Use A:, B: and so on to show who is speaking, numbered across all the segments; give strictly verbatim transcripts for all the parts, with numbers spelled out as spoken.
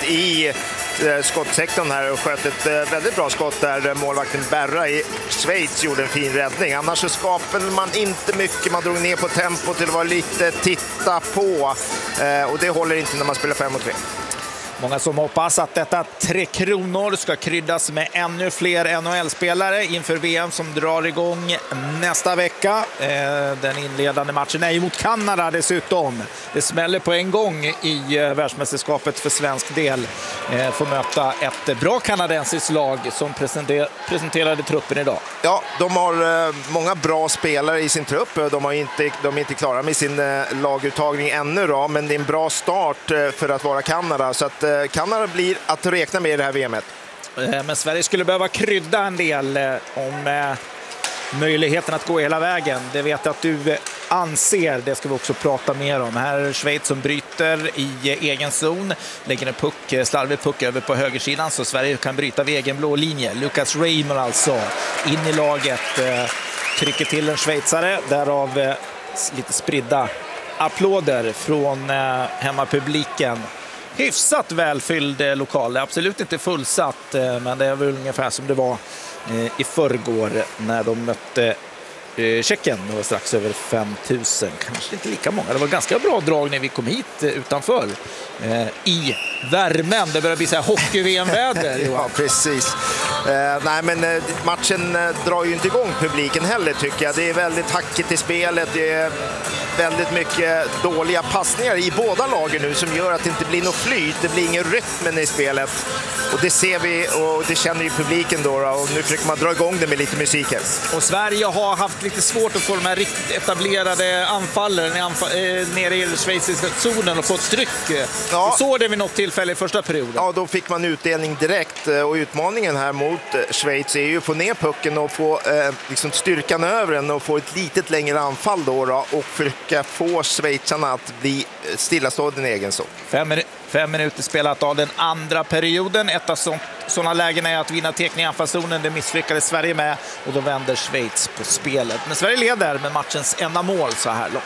A: i skottsektorn här och sköt ett väldigt bra skott där målvakten Berra i Schweiz gjorde en fin räddning. Annars så skapade man inte mycket, man drog ner på tempo till att vara lite titta på och det håller inte när man spelar fem mot tre.
B: Många som hoppas att detta Tre Kronor ska kryddas med ännu fler N H L-spelare inför V M som drar igång nästa vecka. Den inledande matchen är ju mot Kanada dessutom. Det smäller på en gång i världsmästerskapet för svensk del. Får möta ett bra kanadensiskt lag som presenterade truppen idag.
A: Ja, de har många bra spelare i sin trupp. De, har inte, de är inte klara med sin laguttagning ännu då, men det är en bra start för att vara Kanada. Så att Kanada blir att räkna med i det här V M-et.
B: Men Sverige skulle behöva krydda en del om möjligheten att gå hela vägen. Det vet jag att du anser, det ska vi också prata mer om. Här är Schweiz som bryter i egen zon, lägger en puck, slarvig puck över på högersidan så Sverige kan bryta vid egen blå linje. Lucas Reimer alltså in i laget, trycker till en schweizare, därav lite spridda applåder från hemmapubliken. Hyfsat välfylld lokal, absolut inte fullsatt, men det är väl ungefär som det var i förrgår när de mötte Tjeckien. Det var strax över fem tusen, kanske inte lika många. Det var ganska bra drag när vi kom hit utanför i värmen. Det börjar bli så här hockey-V M-väder.
A: Ja, precis. Eh, nej, men eh, matchen eh, drar ju inte igång publiken heller tycker jag. Det är väldigt hackigt i spelet. Det är väldigt mycket dåliga passningar i båda lagen nu som gör att det inte blir något flyt. Det blir ingen rytm i spelet. Och det ser vi och det känner ju publiken då, då. Och nu försöker man dra igång det med lite musik här.
B: Och Sverige har haft lite svårt att få de här riktigt etablerade anfallen anfall, eh, nere i den schweiziska zonen och fått tryck. Ja. Vi såg det vid något tillfälle i första perioden.
A: Ja, då fick man utdelning direkt och utmaningen här mot Schweiz är ju att få ner pucken och få eh, liksom styrkan över den och få ett litet längre anfall då, då och försöka få schweizarna att bli stillastående i egen zon.
B: Fem, fem minuter spelat av den andra perioden. Ett av sådana lägen är att vinna tekning i anfallszonen. Det misslyckades Sverige med och då vänder Schweiz på spelet. Men Sverige leder med matchens enda mål så här långt.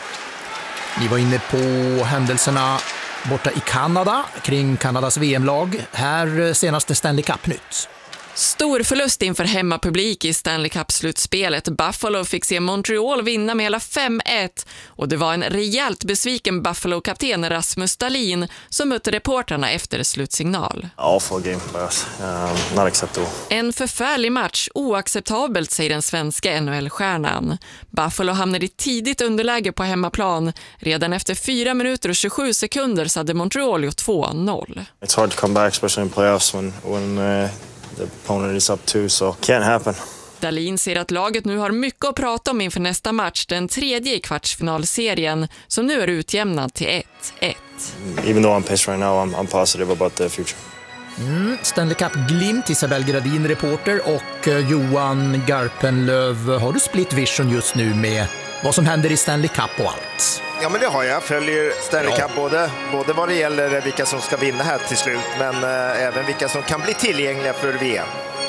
C: Vi var inne på händelserna borta i Kanada kring Kanadas V M-lag. Här senaste Stanley Cup-nytt.
D: Stor förlust inför hemmapublik i Stanley Cup-slutspelet. Buffalo fick se Montreal vinna med hela fem ett och det var en rejält besviken Buffalo-kapten Rasmus Dahlin som mötte reporterna efter slutsignal.
E: Awful game for us. Um, not acceptable.
D: En förfärlig match, oacceptabelt, säger den svenska N H L-stjärnan. Buffalo hamnade i tidigt underläge på hemmaplan. Redan efter fyra minuter och tjugosju sekunder så hade Montreal gjort två noll.
E: It's hard to come back, especially in playoffs when, when uh... the opponent is up too, so can't happen.
D: Dahlin ser att laget nu har mycket att prata om inför nästa match, den tredje i kvartsfinalserien, som nu är utjämnad till ett ett.
E: Even though I'm pissed right now, I'm, I'm positive about the future.
C: Mm, Stanley Cup-glimt, Isabel Gradin, reporter, och uh, Johan Garpenlöv. Har du split vision just nu med vad som händer i Stanley Cup och allt?
A: Ja, men det har jag. Följer Stanley Cup ja. både, både vad det gäller vilka som ska vinna här till slut, men äh, även vilka som kan bli tillgängliga för V M.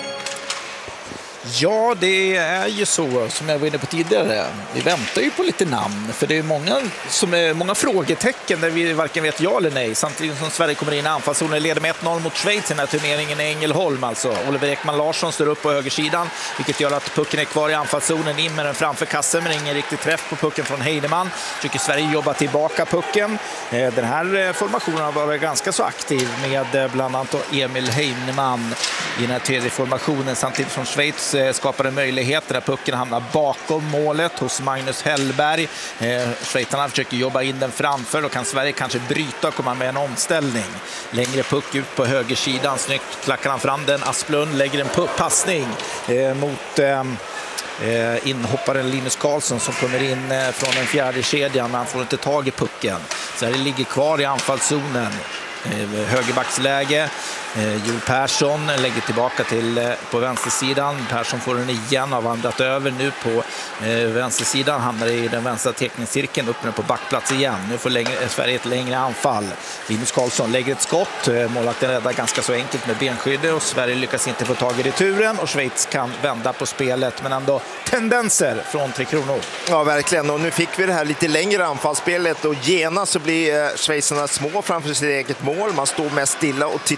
B: Ja, det är ju så som jag var inne på tidigare. Vi väntar ju på lite namn, för det är många, som är, många frågetecken där vi varken vet ja eller nej. Samtidigt som Sverige kommer in i anfallszonen, leder med ett noll mot Schweiz i den här turneringen i Ängelholm. Alltså. Oliver Ekman Larsson står upp på högersidan, vilket gör att pucken är kvar i anfallszonen, in med den framför kassen, men ingen riktig träff på pucken från Heinemann. Tycker Sverige jobba tillbaka pucken. Den här formationen har varit ganska så aktiv med bland annat Emil Heinemann i den här tredje formationen, samtidigt som Schweiz skapar en möjlighet där pucken hamnar bakom målet hos Magnus Hellberg. Eh, Schweizarna försöker jobba in den framför och kan Sverige kanske bryta och komma med en omställning. Längre puck ut på högersidan, snyggt klackar han fram den. Asplund lägger en puck, passning eh, mot eh, eh, inhopparen Linus Karlsson som kommer in eh, från den fjärde kedjan, men han får inte tag i pucken. Sverige ligger kvar i anfallszonen. Högerbacksläge. Joel Persson lägger tillbaka till på vänstersidan. Persson får den igen, har vandrat över nu på vänstersidan, hamnar i den vänstra teckningscirkeln, upp på backplats igen. Nu får längre, Sverige ett längre anfall. Linus Karlsson lägger ett skott. Målvakten räddar ganska så enkelt med benskydde och Sverige lyckas inte få tag i returen och Schweiz kan vända på spelet, men ändå tendenser från Tre Kronor. Ja, verkligen. Och nu fick vi det här lite längre anfallsspelet och genast så blir schweizarna små framför sitt eget mål. Man står mest stilla och tittar